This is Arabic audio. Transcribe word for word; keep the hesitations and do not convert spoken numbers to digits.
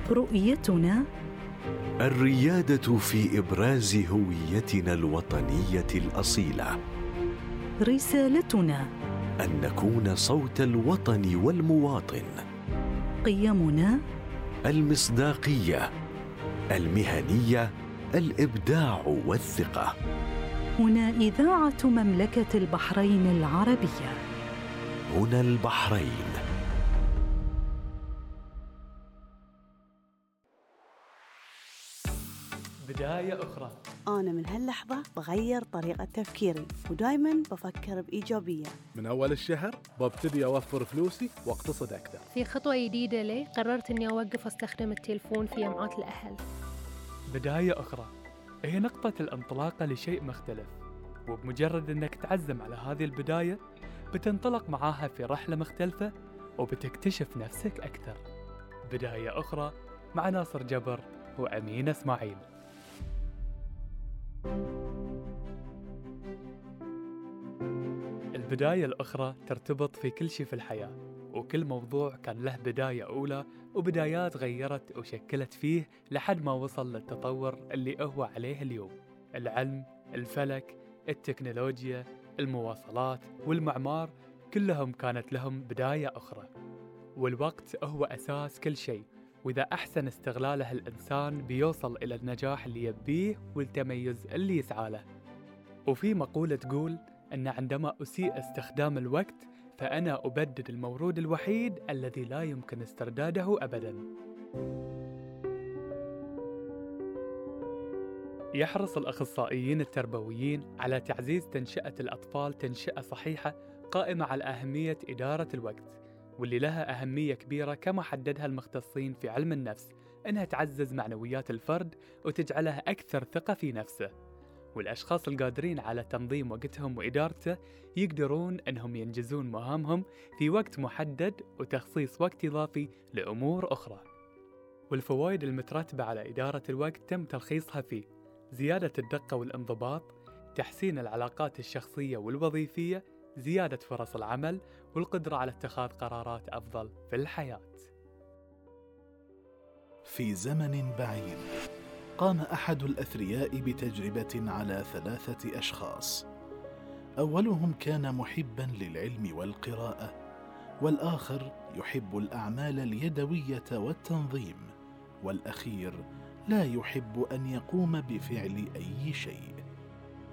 رؤيتنا الريادة في إبراز هويتنا الوطنية الأصيلة. رسالتنا أن نكون صوت الوطن والمواطن. قيمنا المصداقية، المهنية، الإبداع والثقة. هنا إذاعة مملكة البحرين العربية. هنا البحرين. بداية أخرى. أنا من هاللحظة بغير طريقة تفكيري ودايماً بفكر بإيجابية. من أول الشهر ببتدي أوفر فلوسي واقتصد أكثر. في خطوة جديدة لي قررت أني أوقف أستخدم التلفون في جمعات الأهل. بداية أخرى هي نقطة الانطلاقة لشيء مختلف، وبمجرد أنك تعزم على هذه البداية بتنطلق معاها في رحلة مختلفة وبتكتشف نفسك أكثر. بداية أخرى مع ناصر جبر وأمين إسماعيل. البداية الأخرى ترتبط في كل شيء في الحياة، وكل موضوع كان له بداية أولى وبدايات غيرت وشكلت فيه لحد ما وصل للتطور اللي هو عليه اليوم. العلم، الفلك، التكنولوجيا، المواصلات والمعمار كلهم كانت لهم بداية أخرى. والوقت هو أساس كل شيء، وإذا أحسن استغلاله الإنسان بيوصل إلى النجاح اللي يبيه والتميز اللي يسعى له. وفي مقولة تقول أن عندما أسيء استخدام الوقت فأنا أبدد المورود الوحيد الذي لا يمكن استرداده أبداً. يحرص الأخصائيين التربويين على تعزيز تنشئة الأطفال تنشئة صحيحة قائمة على أهمية إدارة الوقت، واللي لها أهمية كبيرة كما حددها المختصين في علم النفس، أنها تعزز معنويات الفرد وتجعله أكثر ثقة في نفسه. والأشخاص القادرين على تنظيم وقتهم وإدارته يقدرون أنهم ينجزون مهامهم في وقت محدد وتخصيص وقت إضافي لأمور أخرى. والفوائد المترتبة على إدارة الوقت تم تلخيصها في زيادة الدقة والانضباط، تحسين العلاقات الشخصية والوظيفية، زيادة فرص العمل، والقدرة على اتخاذ قرارات أفضل في الحياة. في زمن بعيد قام أحد الأثرياء بتجربة على ثلاثة أشخاص. أولهم كان محباً للعلم والقراءة، والآخر يحب الأعمال اليدوية والتنظيم، والأخير لا يحب أن يقوم بفعل أي شيء.